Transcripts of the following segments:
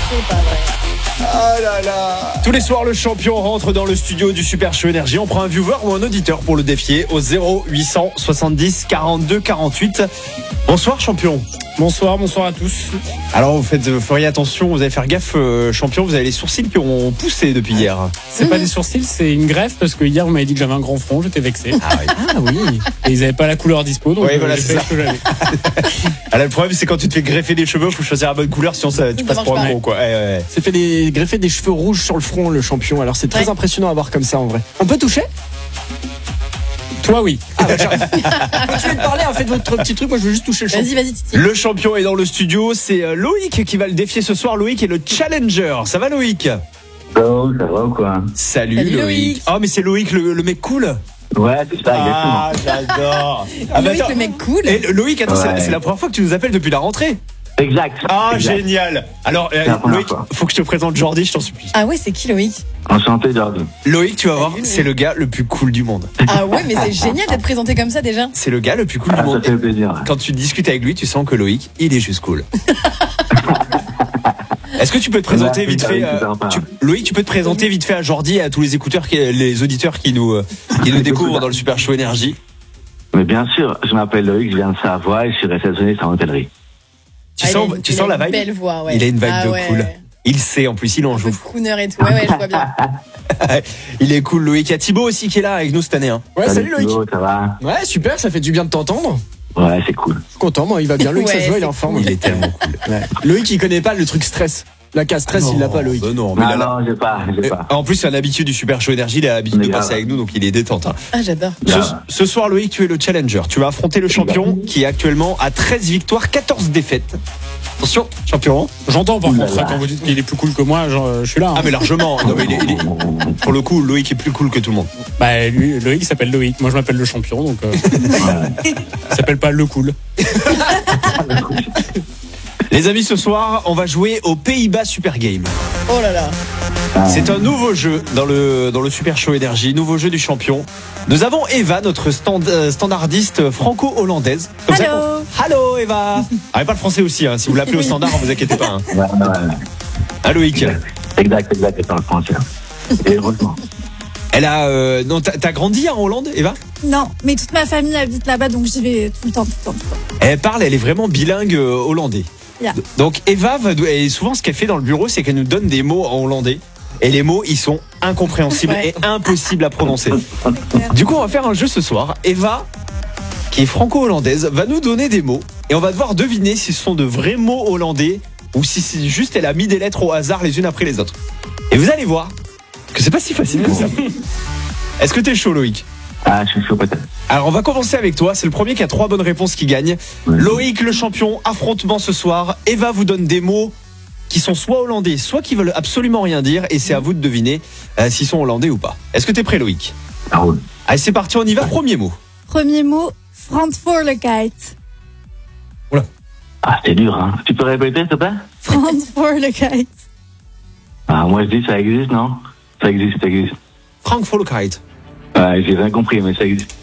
C'est pas vrai. Ah là là. Tous les soirs, le champion rentre dans le studio du Super Show Énergie. On prend un viewer ou un auditeur pour le défier au 0800 70 42 48. Bonsoir champion. Bonsoir à tous. Alors vous feriez attention, vous allez faire gaffe champion, vous avez les sourcils qui ont poussé depuis hier. C'est pas des sourcils, c'est une greffe parce que hier vous m'avez dit que j'avais un grand front, j'étais vexé. Ah oui. Et ils avaient pas la couleur dispo, donc Oui, voilà, j'ai c'est fait ça. ce que j'avais. Alors le problème c'est quand tu te fais greffer des cheveux, faut choisir la bonne couleur, sinon tu passes pour un gros quoi. Ouais. C'est fait greffer des cheveux rouges sur le front, le champion. Alors c'est très impressionnant à voir comme ça en vrai. On peut toucher? Toi oui. Ah bah continuez de parler, faites votre petit truc, moi je veux juste toucher le champion. Vas-y, Titi. Le champion est dans le studio, c'est Loïc qui va le défier ce soir. Loïc est le challenger. Ça va Loïc? Oh, ça va ou quoi? Salut Salut, Loïc. Loïc. Oh mais c'est Loïc le mec cool. Ouais, c'est ça, Ah j'adore. Ah, bah, Loïc, attends. le mec cool. Et Loïc, attends, Ouais. c'est la première fois que tu nous appelles depuis la rentrée. exactement. Exact. Ah exact. génial. Alors la première Loïc, fois. faut que je te présente Jordi, je t'en supplie. Ah ouais, c'est qui Loïc? Enchanté, Jordi. Loïc, tu vas voir, Salut, c'est le gars le plus cool du monde. Ah ouais, mais c'est génial d'être présenté comme ça déjà. C'est le gars le plus cool du Ah, ça monde. fait plaisir. Quand tu discutes avec lui, tu sens que Loïc, il est juste cool. Est-ce que tu peux te présenter Merci, vite fait Loïc, c'est sympa. Loïc, tu peux te présenter vite fait à Jordi et à tous les écouteurs, les auditeurs qui nous découvrent dans le Super Show Énergie. Mais bien sûr, je m'appelle Loïc, je viens de Savoie et je suis réceptionniste en hôtellerie. Tu sens la Il a une vibe? belle voix, ouais. Il a une vibe Ah de ouais. cool. Il sait, en plus, il en Un peu joue. de crooner et tout. Ouais, je vois bien. Il est cool, Loïc. Il y a Thibaut aussi qui est là avec nous cette année. Hein. Ouais, salut Loïc. Thibaut, ça va? Ouais, super, ça fait du bien de t'entendre. Ouais, c'est cool. Je suis content, moi il va bien. Loïc, ça Ouais, se voit, il est c'est en forme. Il est tellement cool. Ouais. Loïc il connaît pas le truc stress. La case stress, il l'a pas Loïc. Non, mais Non, là, non, j'ai pas. en plus, c'est un habitué du Super Show Énergie. Il a l'habitude de Mais passer grave. avec nous, donc il est détente. Hein. Ah, j'adore. Ce soir, Loïc, tu es le challenger. Tu vas affronter le champion qui est actuellement à 13 victoires, 14 défaites. Attention, champion. J'entends par contre Oulala. quand vous dites qu'il est plus cool que moi, je suis là. Ah, mais largement. Non, mais pour le coup, Loïc est plus cool que tout le monde. Bah lui, Loïc il s'appelle Loïc, moi je m'appelle le champion, donc il s'appelle pas le cool. Les amis, ce soir, on va jouer aux Pays-Bas Super Game. Oh là là. C'est un nouveau jeu dans le Super Show Énergie, nouveau jeu du champion. Nous avons Eva, notre standardiste franco-hollandaise. Comme ça qu'on- Allô Eva. Ah, et pas le français aussi, hein. Si vous l'appelez au standard, vous inquiétez pas. Hein. Ouais. Ah, Loïc. Exact, c'est dans le français. Et heureusement. Elle a. Non, t'as grandi en Hollande, Eva? Non, mais toute ma famille habite là-bas, donc j'y vais tout le temps. Elle parle, elle est vraiment bilingue hollandais. Yeah. Donc Eva, et souvent ce qu'elle fait dans le bureau, c'est qu'elle nous donne des mots en hollandais. Et les mots, ils sont incompréhensibles Ouais. et impossibles à prononcer. Du coup, on va faire un jeu ce soir. Eva, qui est franco-hollandaise, va nous donner des mots. Et on va devoir deviner si ce sont de vrais mots hollandais ou si c'est juste elle a mis des lettres au hasard les unes après les autres. Et vous allez voir que c'est pas si facile que ça. Est-ce que t'es chaud, Loïc? Ah, je suis chaud peut-être. Alors on va commencer avec toi, c'est le premier qui a 3 bonnes réponses qui gagne. Ouais. Loïc le champion, affrontement ce soir. Eva vous donne des mots qui sont soit hollandais, soit qui veulent absolument rien dire, et c'est à vous de deviner s'ils sont hollandais ou pas. Est-ce que t'es prêt, Loïc? Ça roule. Allez, c'est parti, on y va. Premier mot. Premier mot, Verantwoordelijkheid. Ah, c'est dur, hein. Tu peux répéter, s'il te plaît? Verantwoordelijkheid. Ah, moi je dis ça existe, non? Ça existe. Frankfurtkeit. Ouais, j'ai rien compris, mais ça existe.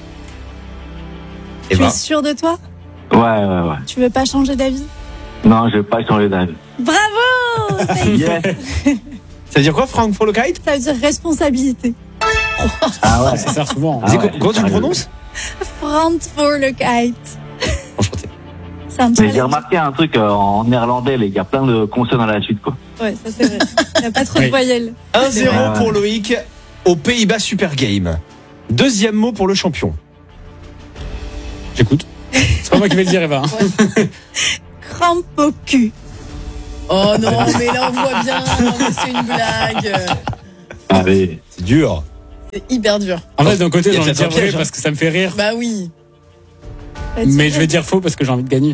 Tu Eva. es sûr de toi? Ouais. Tu veux pas changer d'avis? Non, je vais pas changer d'avis. Bravo! Yes. Ça veut dire quoi, Frankfurtkeit? Ça veut dire responsabilité. Ah ouais. Ça sert souvent. Ah ouais, Comment tu le sérieux. prononces? Verantwoordelijkheid. Enchanté. C'est un Mais j'ai challenge. remarqué un truc en néerlandais, il y a plein de consonnes à la suite, quoi. Ouais, ça c'est vrai. Il n'y a pas trop de Oui. voyelles. 1-0 vrai. pour Loïc aux Pays-Bas Super Game. Deuxième mot pour le champion. J'écoute. C'est pas moi qui vais le dire, Eva. hein. Crampe au cul. Oh non, mais là on voit bien. Non, mais c'est une blague. Allez. C'est dur. C'est hyper dur. En fait, d'un côté, Il y j'ai a envie de peut-être dire un piège, vrai hein. parce que ça me fait rire. Bah oui. Bah, tu Mais vois. je vais dire faux parce que j'ai envie de gagner.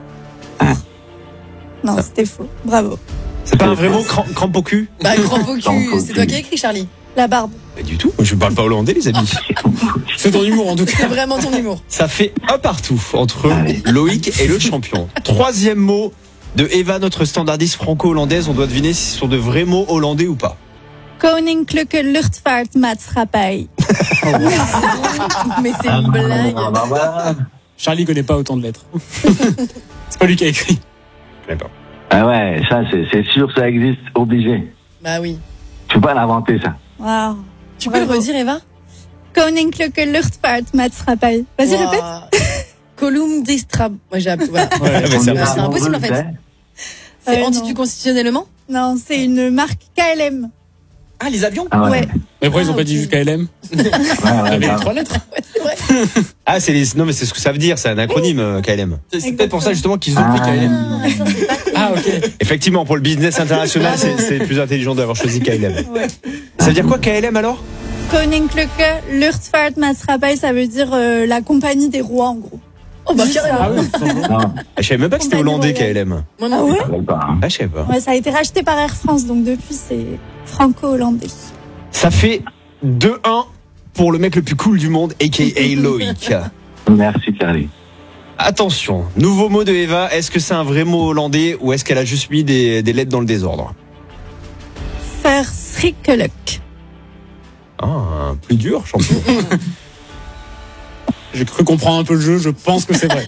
Non, c'était faux. Bravo. C'est pas un vrai mot, crampe au cul? Bah crampe au Crampe au cul. C'est toi cul. qui as écrit, Charlie. La barbe. Pas du tout. Je parle pas hollandais, les amis. C'est ton humour en tout C'est cas. vraiment ton humour. Ça fait un partout entre Allez. Loïc et le champion. Troisième mot de Eva, notre standardiste franco-hollandaise. On doit deviner si ce sont de vrais mots hollandais ou pas. Koninklijke Luchtvaartmaatschappij. Mais c'est une blague. Bah, voilà. Charlie connaît pas autant de lettres. C'est pas lui qui a écrit. Je sais pas. Ah ouais, ça, c'est sûr, ça existe, obligé. Bah oui. Tu peux pas l'inventer, ça. Waouh. Tu peux le redire, Eva? Koninklijke Luchtvaartmaatschappij. Vas-y, répète. Colum Distrab. Moi, j'ai appris. Voilà. Ouais, mais C'est impossible, en fait. C'est non. anticonstitutionnellement? Non, c'est une marque KLM. Ah, les avions? Ah ouais. Ouais. Mais pourquoi ils ont pas ok. dit juste KLM? Ouais, Avec les grave. 3 lettres. Ouais, c'est vrai. Ah, non, mais c'est ce que ça veut dire, c'est un acronyme, KLM. C'est peut-être pour ça justement qu'ils ont pris Ah. KLM. Ah, ça, c'est pas cool. Ah, ok. Effectivement, pour le business international, c'est plus intelligent d'avoir choisi KLM. Ouais. Ça veut dire quoi, KLM, alors? Koninklijke Luchtvaartmaatschappij, ça veut dire la compagnie des rois, en gros. Oh, bah, Juste carrément. ça. Ah oui, tout simplement. Non, Je savais même pas que c'était Compagnie hollandais, royale. KLM. Moi Ah non plus. ouais? ça va pas, hein. Ah, je savais pas. Ouais, ça a été racheté par Air France, donc depuis, c'est franco-hollandais. Ça fait 2-1 pour le mec le plus cool du monde, a.k.a. Loïc. Merci, Charlie. Attention, nouveau mot de Eva. Est-ce que c'est un vrai mot hollandais ou est-ce qu'elle a juste mis des lettres dans le désordre? Verschrikkelijk. Ah, plus dur, champion. J'ai cru comprendre un peu le jeu, je pense que c'est vrai.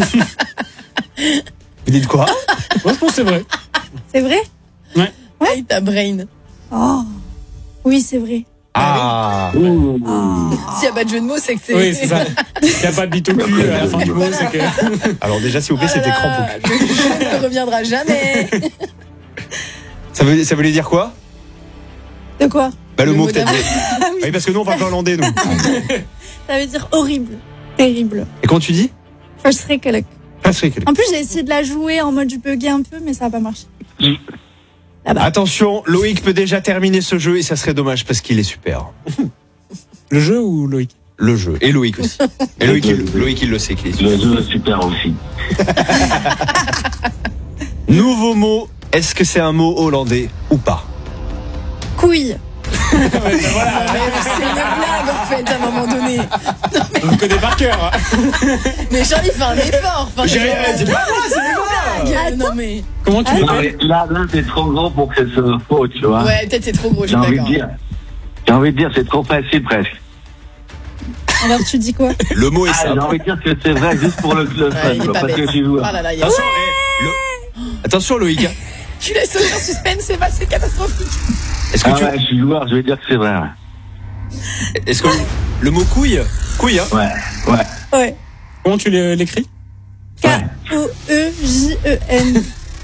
Vous dites quoi? Moi, je pense que c'est vrai. C'est vrai? Ouais, ta brain. Oh. Oui, c'est vrai. Ah, Ouh. S'il n'y a pas de jeu de mots, c'est que c'est. Oui, c'est ça. S'il n'y a pas de bite au cul à la fin du mot, c'est que. alors déjà, s'il vous plaît, c'était crampe au cul. Le jeu ne reviendra jamais. Ça voulait dire quoi? De quoi? Bah, le Le mot mot que t'as d'avant. dit. Oui, parce que nous, on parle pas hollandais, nous. Ça veut dire horrible. Terrible. Et quand tu dis? Verschrikkelijk. Patrick. En plus, j'ai essayé de la jouer en mode je buguais un peu, mais ça n'a pas marché. Attention, Loïc peut déjà terminer ce jeu et ça serait dommage parce qu'il est super. Le jeu ou Loïc? Le jeu. Et Loïc aussi. Et Loïc, il le sait qu'il est super. Le jeu est super aussi. Nouveau mot. Est-ce que c'est un mot hollandais ou pas? Couille. Mais c'est une blague en fait à un moment donné. On vous connaît par cœur. Mais Charlie fait un effort. Enfin, C'est pas moi, c'est une blague. Non mais. Comment tu Non, l'étais? mais là, c'est trop gros pour que ce soit faux, tu vois. Ouais, peut-être c'est trop gros, je J'ai suis envie de d'accord. dire. J'ai envie de dire, c'est trop facile presque. Alors tu dis quoi? Le mot est Ah, j'ai simple. envie de dire que c'est vrai juste pour le fun, Ouais, il est quoi, pas parce bête. que tu joues. Oh là là, il y a- Attention, Attention, Loïc. Tu laisses aucun suspense, c'est catastrophique. Est-ce que Ah ouais, je suis joueur, je vais dire que c'est vrai. est-ce que le mot couille, couille, hein? Ouais, ouais. Ouais. Comment tu l'écris? K-O-E-J-E-N.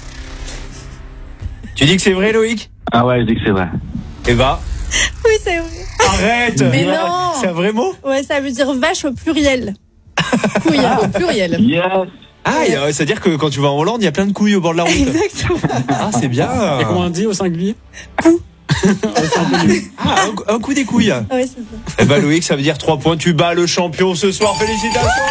Tu dis que c'est vrai, Loïc? Ah ouais, je dis que c'est vrai. Eva, Oui, c'est vrai. arrête. Mais non. C'est un vrai mot? Ouais, ça veut dire vache au pluriel. Couille. Au pluriel. Yes. Ah, c'est-à-dire que quand tu vas en Hollande, il y a plein de couilles au bord de la route. Exactement. Ah, c'est bien. Et comment on dit au singulier? Ah, un coup des couilles. Ouais, c'est ça. Eh ben Loïc, ça veut dire 3 points. Tu bats le champion ce soir. Félicitations.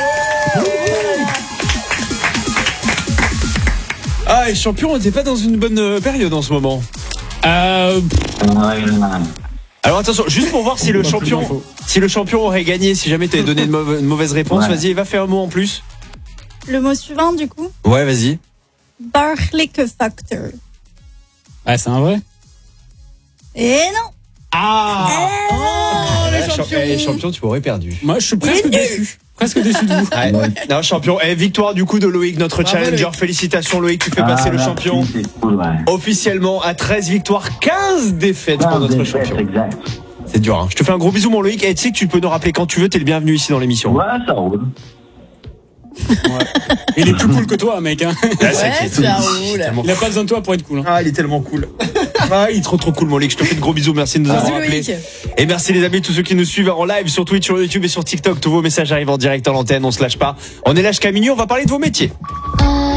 Ah, et champion, on n'était pas dans une bonne période en ce moment. Euh. Alors attention, juste pour voir si le champion aurait gagné, si jamais t'avais donné une mauvaise réponse, Ouais. vas-y, Eva, fais un mot en plus. Le mot suivant, du coup. Ouais, vas-y. Bargelijke factor. Ah, c'est un vrai? Et non. Ah, le champion. champion, tu m'aurais perdu. Moi, je suis presque déçu. Presque déçu de vous. Ouais. Non, champion. Victoire du coup de Loïc, notre Bravo, challenger. Loïc. Félicitations Loïc, tu fais passer le merci, champion C'est cool, ouais. officiellement à 13 victoires, 15 défaites pour Ah, notre défaite, champion. exact. C'est dur, hein. Je te fais un gros bisou mon Loïc. Et tu sais que tu peux nous rappeler quand tu veux, t'es le bienvenu ici dans l'émission. Ouais, ça roule. Il est plus cool que toi, mec. Hein. Ah, c'est Ouais, clair. ça roule. Il a pas besoin de toi pour être cool. Hein. Ah, il est tellement cool. Ah, il est trop cool mon Loïc. Je te fais de gros bisous. Merci de nous avoir Bisous, rappelés. Loïc. Et merci les amis, tous ceux qui nous suivent en live sur Twitch, sur YouTube et sur TikTok. Tous vos messages arrivent en direct en l'antenne. On se lâche pas. On est là jusqu'à minuit. On va parler de vos métiers.